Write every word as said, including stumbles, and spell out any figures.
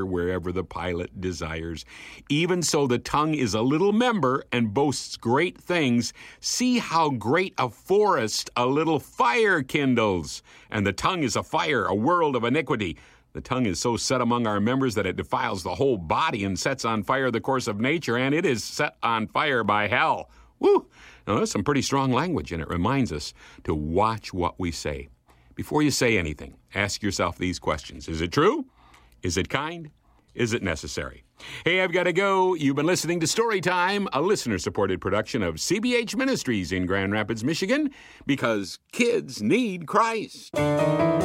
wherever the pilot desires. Even so, the tongue is a little member and boasts great things. See how great a forest a little fire kindles. And the tongue is a fire, a world of iniquity. The tongue is so set among our members that it defiles the whole body and sets on fire the course of nature, and it is set on fire by hell. Woo! Now, that's some pretty strong language, and it reminds us to watch what we say. Before you say anything, ask yourself these questions. Is it true? Is it kind? Is it necessary? Hey, I've got to go. You've been listening to Storytime, a listener-supported production of C B H Ministries in Grand Rapids, Michigan, because kids need Christ.